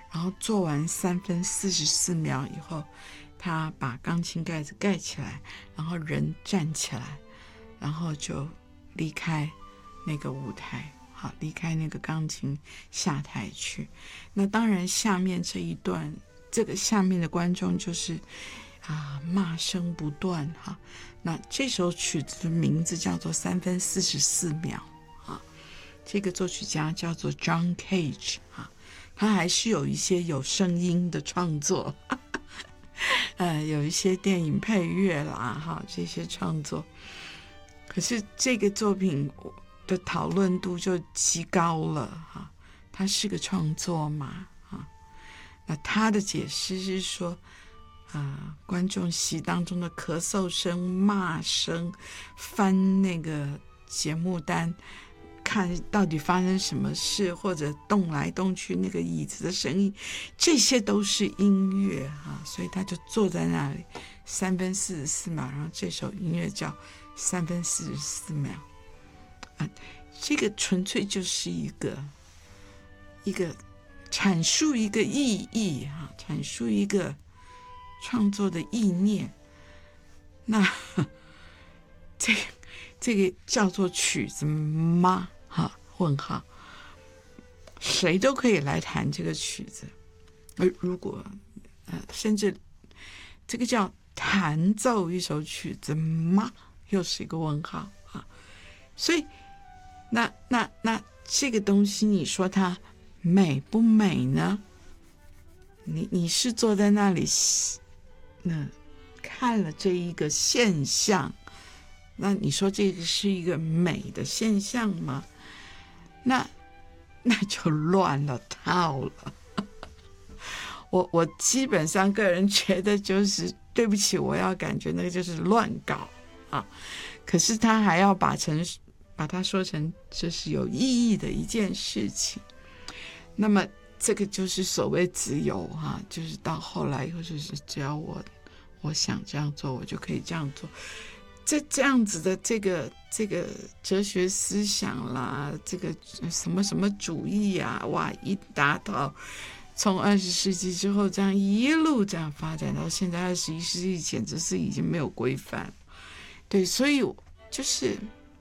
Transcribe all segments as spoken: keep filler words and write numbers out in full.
然后做完三分四十四秒以后，他把钢琴盖子盖起来，然后人站起来，然后就离开那个舞台，好，离开那个钢琴下台去。那当然下面这一段，这个下面的观众就是啊骂声不断哈。那这首曲子的名字叫做三分四十四秒啊，这个作曲家叫做 John Cage 啊，他还是有一些有声音的创作，呃，有一些电影配乐啦哈，这些创作。可是这个作品的讨论度就极高了哈，它是个创作嘛哈。那他的解释是说，啊，观众席当中的咳嗽声、骂声、翻那个节目单，看到底发生什么事，或者动来动去那个椅子的声音，这些都是音乐啊，所以他就坐在那里三分四十四秒，然后这首音乐叫三分四十四秒啊，这个纯粹就是一个一个阐述一个意义啊，阐述一个创作的意念。那这个这个叫做曲子吗？哈，问号，谁都可以来弹这个曲子。而如果呃，甚至这个叫弹奏一首曲子吗？又是一个问号啊。所以，那那那这个东西，你说它美不美呢？你你是坐在那里，那看了这一个现象，那你说这个是一个美的现象吗？那那就乱了套了。我我基本上个人觉得就是对不起，我要感觉那个就是乱搞啊。可是他还要把成把它说成这是有意义的一件事情。那么这个就是所谓自由哈，就是到后来以后就是只要我我想这样做，我就可以这样做。这这样子的这个这个哲学思想啦，这个什么什么主义啊，哇，一大套，从二十世纪之后这样一路这样发展到现在二十一世纪，简直是已经没有规范。对，所以就是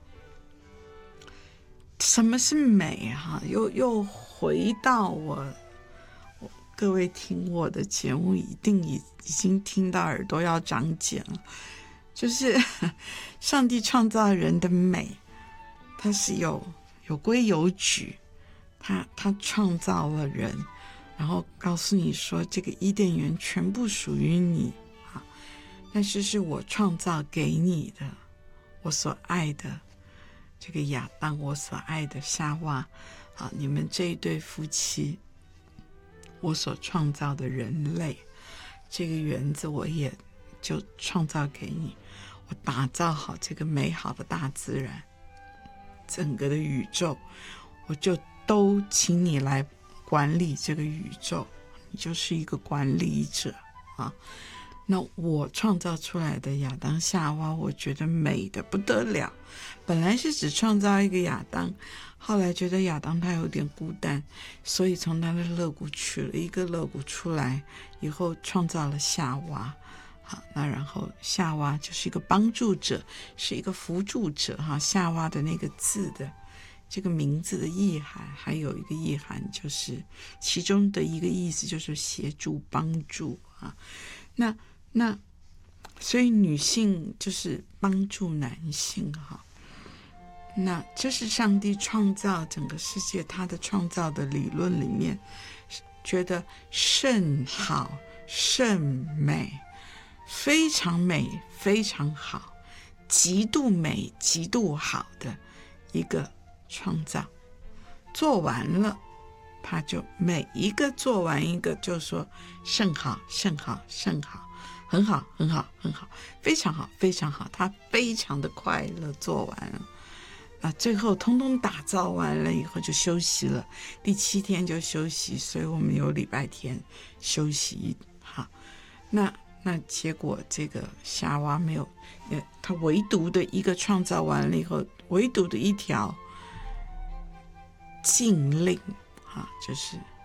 什么是美哈、啊？又又回到我，我各位听我的节目一定已已经听到耳朵要长茧了。就是上帝创造人的美，它是有有规有矩，他他创造了人，然后告诉你说这个伊甸园全部属于你啊，但是是我创造给你的，我所爱的这个亚当，我所爱的夏娃啊，你们这一对夫妻，我所创造的人类，这个园子我也就创造给你，我打造好这个美好的大自然，整个的宇宙，我就都请你来管理这个宇宙，你就是一个管理者啊。那我创造出来的亚当夏娃，我觉得美的不得了。本来是只创造一个亚当，后来觉得亚当他有点孤单，所以从他的肋骨取了一个肋骨出来，以后创造了夏娃。好，那然后夏娃就是一个帮助者，是一个辅助者哈。夏娃的那个字的这个名字的意涵，还有一个意涵就是其中的一个意思就是协助帮助啊。那那所以女性就是帮助男性哈。那这是上帝创造整个世界，他的创造的理论里面觉得甚好甚美，非常美非常好，极度美极度好的一个创造。做完了他就每一个做完一个就说甚好甚好甚好，很好很好很好，非常好非常好，他非常的快乐做完了啊，最后通通打造完了以后就休息了，第七天就休息，所以我们有礼拜天休息。好，那那结果这个夏娃没有，他唯独的一个创造完了以后，唯独的一条禁令啊，就是